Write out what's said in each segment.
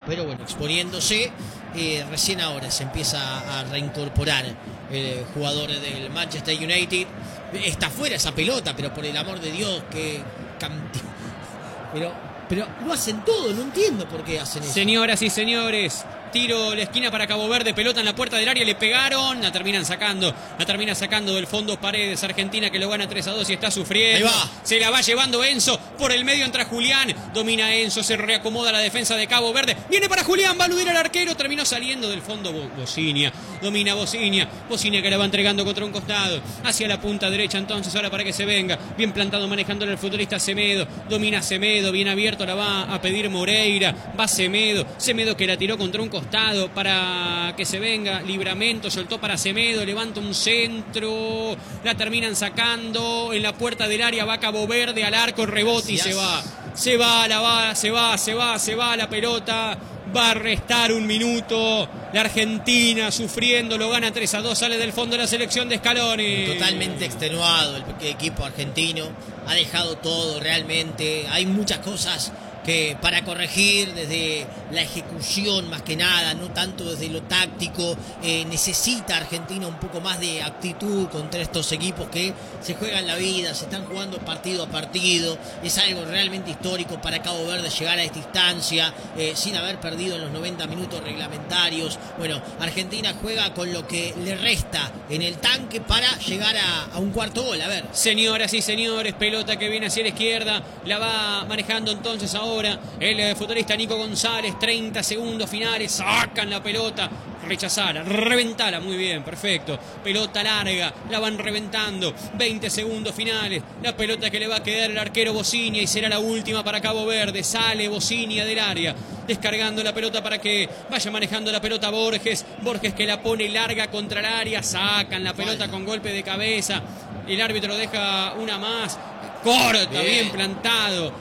pero bueno, exponiéndose. Recién ahora se empieza a reincorporar el jugador del Manchester United. Está fuera esa pelota, pero por el amor de Dios, que pero lo hacen todo, no entiendo por qué hacen eso. Señoras y señores, tiro la esquina para Cabo Verde, pelota en la puerta del área, le pegaron, la termina sacando del fondo Paredes. Argentina que lo gana 3-2 y está sufriendo. Ahí va. Se la va llevando Enzo, por el medio entra Julián, domina Enzo, se reacomoda la defensa de Cabo Verde, viene para Julián, va a aludir al arquero, terminó saliendo del fondo Bocinia, domina Bocinia que la va entregando contra un costado, hacia la punta derecha entonces, ahora para que se venga, bien plantado manejándole el futbolista Semedo, domina Semedo, bien abierto, la va a pedir Moreira, va Semedo que la tiró contra un costado para que se venga Livramento, soltó para Semedo, levanta un centro, la terminan sacando en la puerta del área, va Cabo Verde al arco, rebote y se va la pelota, va a restar un minuto, la Argentina sufriendo, lo gana 3-2, sale del fondo de la selección de Scaloni. Totalmente extenuado el equipo argentino, ha dejado todo realmente, hay muchas cosas que para corregir desde la ejecución más que nada, no tanto desde lo táctico. Necesita Argentina un poco más de actitud contra estos equipos que se juegan la vida, se están jugando partido a partido. Es algo realmente histórico para Cabo Verde llegar a esta instancia sin haber perdido en los 90 minutos reglamentarios. Bueno, Argentina juega con lo que le resta en el tanque para llegar a un cuarto gol. A ver. Señoras y señores, pelota que viene hacia la izquierda, la va manejando entonces ahora el futbolista Nico González. 30 segundos finales, sacan la pelota, rechazala, reventala, muy bien, perfecto, pelota larga, la van reventando, 20 segundos finales, la pelota que le va a quedar el arquero Bocinia y será la última para Cabo Verde. Sale Bocinia del área, descargando la pelota para que vaya manejando la pelota Borges que la pone larga contra el área, sacan la pelota con golpe de cabeza, el árbitro deja una más. Corta bien plantado,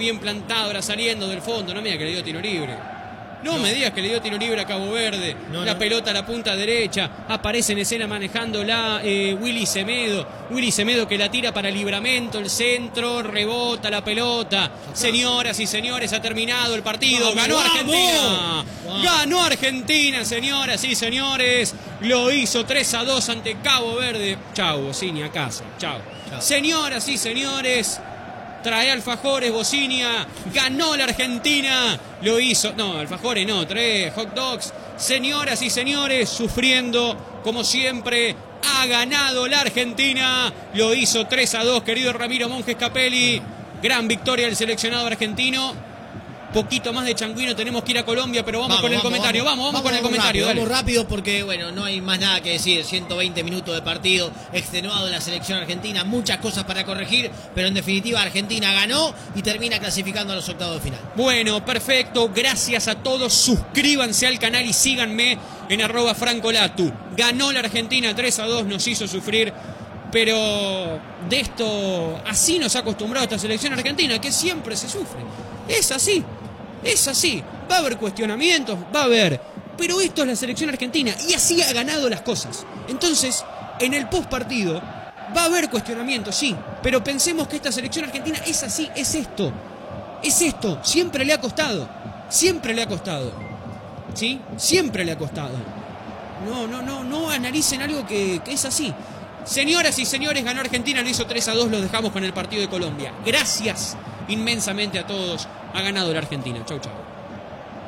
ahora saliendo del fondo. No me digas que le dio tiro libre. No me digas que le dio tiro libre a Cabo Verde. Pelota a la punta derecha. Aparece en escena manejándola Willy Semedo que la tira para Livramento. El centro, rebota la pelota. Señoras y señores, ha terminado el partido. Ganó Argentina. Ganó Argentina, señoras y señores. Lo hizo 3-2 ante Cabo Verde. Chau, Bocinia, a casa. Chau. Señoras y señores, trae alfajores Bocinia, ganó la Argentina, lo hizo, no, alfajores no, trae hot dogs. Señoras y señores, sufriendo como siempre, ha ganado la Argentina, lo hizo 3-2, querido Ramiro Monjes Capelli, gran victoria del seleccionado argentino. Poquito más de changuino, tenemos que ir a Colombia, pero vamos con el comentario. Vamos con el comentario. Vamos rápido porque, bueno, no hay más nada que decir. 120 minutos de partido, extenuado de la selección argentina, muchas cosas para corregir, pero en definitiva Argentina ganó y termina clasificando a los octavos de final. Bueno, perfecto, gracias a todos, suscríbanse al canal y síganme en @francolatu. Ganó la Argentina 3-2, nos hizo sufrir, pero de esto, así nos ha acostumbrado esta selección argentina, que siempre se sufre. Es así. Va a haber cuestionamientos, va a haber. Pero esto es la selección argentina y así ha ganado las cosas. Entonces, en el postpartido va a haber cuestionamientos, sí. Pero pensemos que esta selección argentina es así, es esto. Siempre le ha costado. ¿Sí? Siempre le ha costado. No analicen algo que es así. Señoras y señores, ganó Argentina, lo hizo 3-2, los dejamos con el partido de Colombia. Gracias inmensamente a todos. Ha ganado la Argentina. Chau, chau.